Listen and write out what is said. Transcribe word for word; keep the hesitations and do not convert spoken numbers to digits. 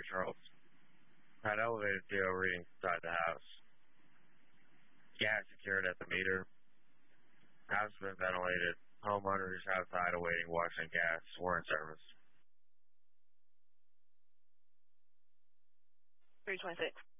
Charles. Had elevated P O readings inside the house. Gas secured at the meter. House been ventilated. Homeowners outside awaiting water and gas were in service. three twenty-six.